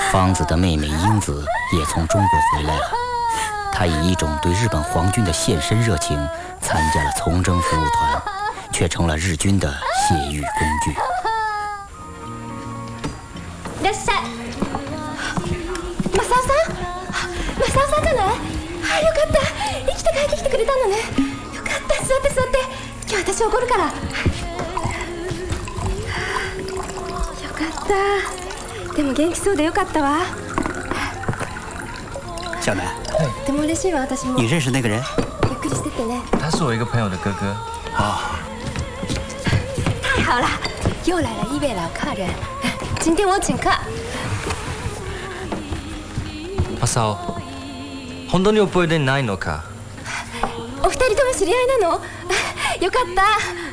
芳子的妹妹英子也从中国回来了，她以一种对日本皇军的献身热情，参加了从征服务团，却成了日军的泄欲工具。 いらっしゃい。正雄さん？正雄さんじゃない？あ、よかった。生きて帰ってきてくれたのね。よかった。座って座って。今日私おごるから。よかった。でも元気そうでよかったわ。 小南， とても嬉しいわ私も。 你认识那个人？ ゆっくりしてってね。 他是我一个朋友的哥哥。 哦， 太好了，又来了一位老客人。今天我请客。 正雄、本当に覚えてないのか？ お二人とも知り合いなの？よかった。